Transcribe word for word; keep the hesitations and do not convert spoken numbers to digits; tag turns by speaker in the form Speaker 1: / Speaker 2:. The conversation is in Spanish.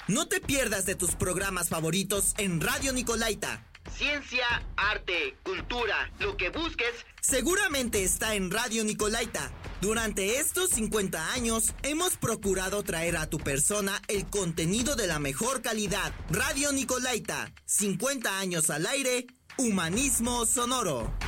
Speaker 1: No te pierdas de tus programas favoritos en Radio Nicolaita.
Speaker 2: Ciencia, arte, cultura, lo que busques,
Speaker 1: seguramente está en Radio Nicolaita. Durante estos cincuenta años hemos procurado traer a tu persona el contenido de la mejor calidad. Radio Nicolaita, cincuenta años al aire, humanismo sonoro.